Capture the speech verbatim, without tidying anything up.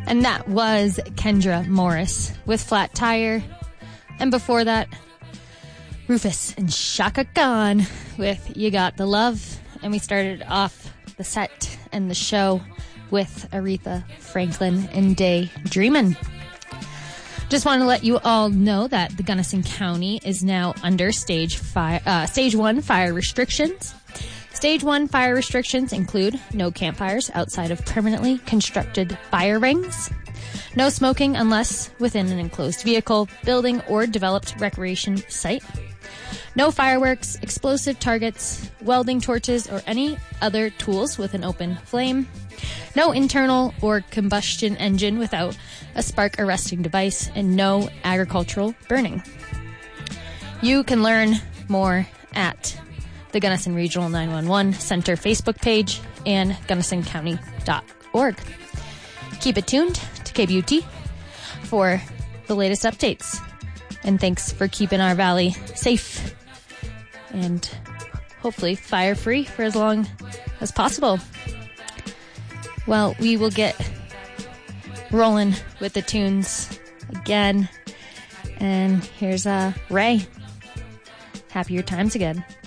And that was Kendra Morris with Flat Tire. And before that, Rufus and Shaka Khan with You Got the Love. And we started off the set and the show with Aretha Franklin and Day Dreamin'. Just want to let you all know that the Gunnison County is now under stage fire, uh, stage one fire restrictions. Stage one fire restrictions include no campfires outside of permanently constructed fire rings, no smoking unless within an enclosed vehicle, building, or developed recreation site, no fireworks, explosive targets, welding torches, or any other tools with an open flame, no internal or combustion engine without a spark arresting device, and no agricultural burning. You can learn more at the Gunnison Regional nine one one Center Facebook page and gunnison county dot org. Keep it tuned to K B U T for the latest updates. And thanks for keeping our valley safe and hopefully fire-free for as long as possible. Well, we will get rolling with the tunes again. And here's uh, Ray. Happier times again.